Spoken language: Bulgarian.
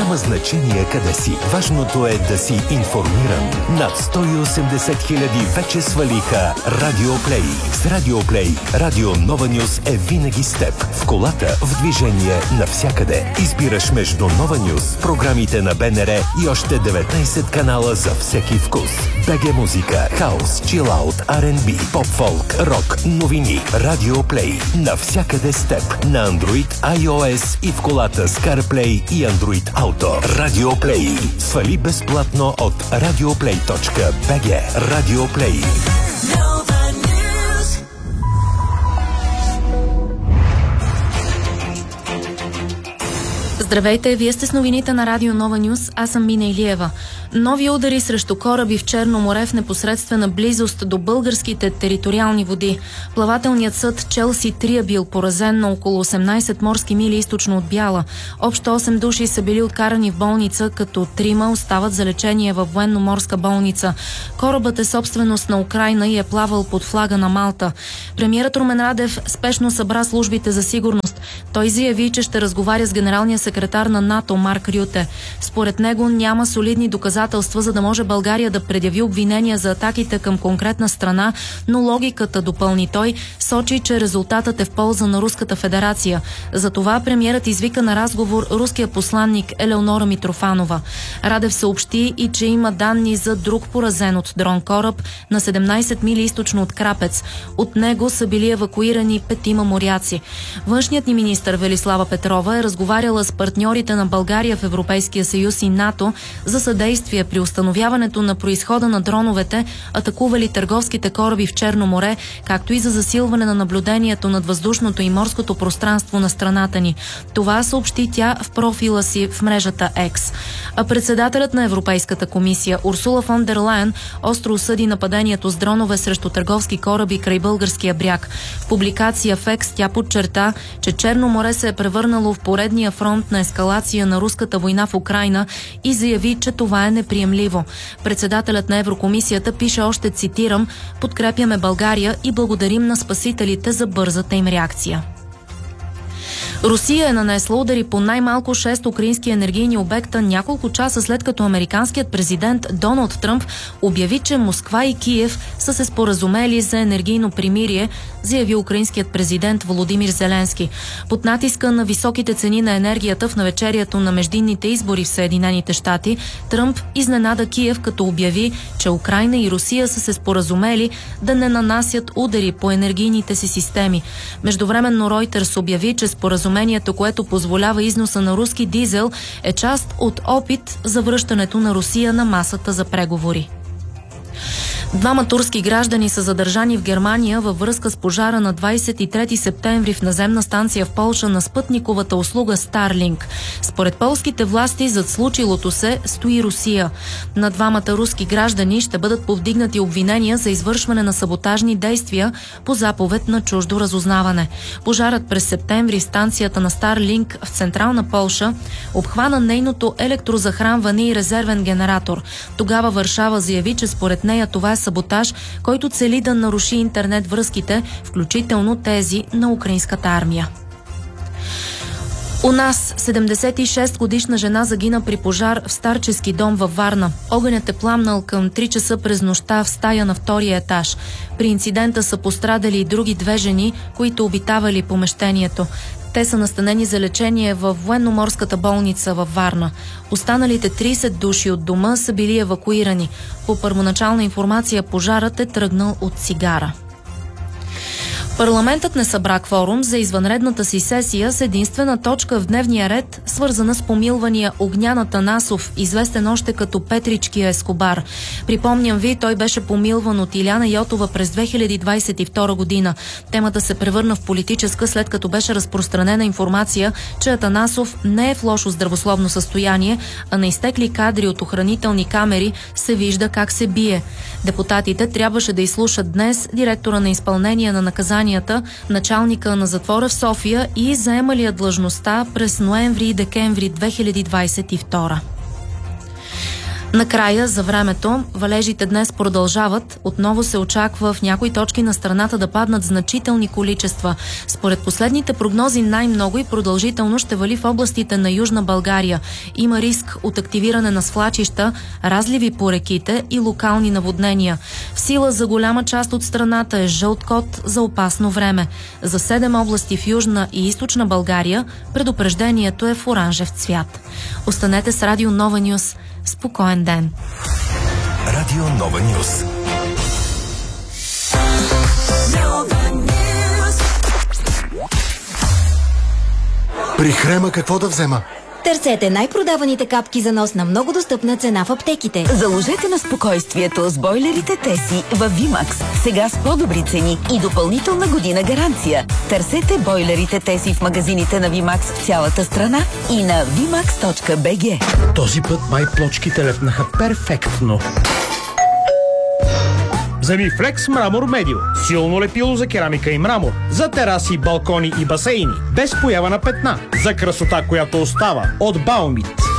Няма значение къде си. Важното е да си информиран. Над 180 хиляди вече свалиха Радио Плей. С Радио Плей, Радио Нова Нюс е винаги с теб. В колата, в движение, навсякъде. Избираш между Нова Нюс, програмите на БНР и още 19 канала за всеки вкус. БГ музика, хаус, чилаут, R&B, поп-фолк, рок, новини. Радио Плей. Навсякъде с теб. На Android, iOS и в колата с CarPlay и Android Auto. Радио Плей. Свали безплатно от radioplay.bg. Радио Плей. Здравейте, вие сте с новините на Радио Нова Нюс, аз съм Мина Илиева. Нови удари срещу кораби в Черно море в непосредствена близост до българските териториални води. Плавателният съд Челси 3 бил поразен на около 18 морски мили източно от Бяла. Общо 8 души са били откарани в болница, като 3 остават за лечение във военно-морска болница. Корабът е собственост на Украйна и е плавал под флага на Малта. Премиерът Румен Радев спешно събра службите за сигурност. Той заяви, че ще разговаря с генералния секретар на НАТО Марк Рюте. Според него няма солидни доказателства, за да може България да предяви обвинения за атаките към конкретна страна, но логиката, допълни той, сочи, че резултатът е в полза на Руската федерация. Затова премиерът извика на разговор руския посланник Елеонора Митрофанова. Радев съобщи и, че има данни за друг поразен от дрон кораб на 17 мили източно от Крапец. От него са били евакуирани 5 моряци. Външният ни министър Велислава Петрова е разговаряла с партньорите на България в Европейския съюз и НАТО за съдействие при установяването на произхода на дроновете, атакували търговските кораби в Черно море, както и за засилване на наблюдението над въздушното и морското пространство на страната ни. Това съобщи тя в профила си в мрежата X. А председателят на Европейската комисия Урсула фон дер Лайен остро осъди нападението с дронове срещу търговски кораби край българския бряг. В публикация в X тя подчерта, че Черно море се е превърнало в поредния фронт на ескалация на руската война в Украйна и заяви, че това е неприемливо. Председателят на Еврокомисията пише още, цитирам: "Подкрепяме България и благодарим на спасителите за бързата им реакция." Русия е нанесла удари по най-малко 6 украински енергийни обекта няколко часа след като американският президент Доналд Тръмп обяви, че Москва и Киев са се споразумели за енергийно примирие, заяви украинският президент Володимир Зеленски. Под натиска на високите цени на енергията в навечерието на междинните избори в Съединените щати, Тръмп изненада Киев, като обяви, че Украйна и Русия са се споразумели да не нанасят удари по енергийните си системи. Междувременно Ройтерс обяви, че споразумението, което позволява износа на руски дизел, е част от опит за връщането на Русия на масата за преговори. 2 турски граждани са задържани в Германия във връзка с пожара на 23 септември в наземна станция в Полша на спътниковата услуга Starlink. Според полските власти зад случилото се стои Русия. На 2 руски граждани ще бъдат повдигнати обвинения за извършване на саботажни действия по заповед на чуждо разузнаване. Пожарът през септември в станцията на Starlink в централна Полша обхвана нейното електрозахранване и резервен генератор. Тогава Варшава заяви, че според нея това е саботаж, който цели да наруши интернет връзките, включително тези на украинската армия. У нас 76-годишна жена загина при пожар в старчески дом във Варна. Огънят е пламнал към 3 часа през нощта в стая на 2-я етаж. При инцидента са пострадали и други 2 жени, които обитавали помещението. Те са настанени за лечение във военно-морската болница във Варна. Останалите 30 души от дома са били евакуирани. По първоначална информация пожарът е тръгнал от цигара. Парламентът не събра кворум за извънредната си сесия с единствена точка в дневния ред, свързана с помилвания Огнян Атанасов, известен още като Петричкия Ескобар. Припомням ви, той беше помилван от Иляна Йотова през 2022 година. Темата се превърна в политическа, след като беше разпространена информация, че Атанасов не е в лошо здравословно състояние, а на изтекли кадри от охранителни камери се вижда как се бие. Депутатите трябваше да изслушат днес директора на изпълнение на наказанията, началника на затвора в София и заемалия длъжността през ноември и декември 2022. Накрая, за времето, валежите днес продължават. Отново се очаква в някои точки на страната да паднат значителни количества. Според последните прогнози най-много и продължително ще вали в областите на Южна България. Има риск от активиране на свлачища, разливи по реките и локални наводнения. В сила за голяма част от страната е жълт код за опасно време. За 7 области в Южна и Източна България предупреждението е в оранжев цвят. Останете с Радио Нова Нюс. Спокоен ден! Радио Нова Нюс. При Хрема какво да взема? Търсете най-продаваните капки за нос на много достъпна цена в аптеките. Заложете на спокойствието с бойлерите Теси във VIMAX. Сега с по-добри цени и допълнителна година гаранция. Търсете бойлерите Теси в магазините на VIMAX в цялата страна и на vimax.bg. Този път май плочките лепнаха перфектно. Вземи Флекс Мрамор Медио. Силно лепило за керамика и мрамор. За тераси, балкони и басейни. Без поява на петна. За красота, която остава. От Баумит.